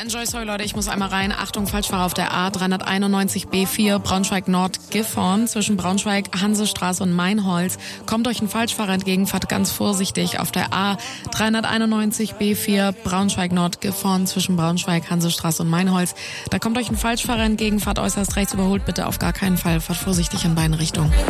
Enjoy Soy, Leute, ich muss einmal rein. Achtung, Falschfahrer auf der A391 B4 Braunschweig Nord Gifhorn zwischen Braunschweig, Hansestraße und Mainholz. Kommt euch ein Falschfahrer entgegen, fahrt ganz vorsichtig auf der A391 B4 Braunschweig Nord Gifhorn zwischen Braunschweig, Hansestraße und Mainholz. Da kommt euch ein Falschfahrer entgegen, fahrt äußerst rechts, überholt bitte auf gar keinen Fall, fahrt vorsichtig in beide Richtungen.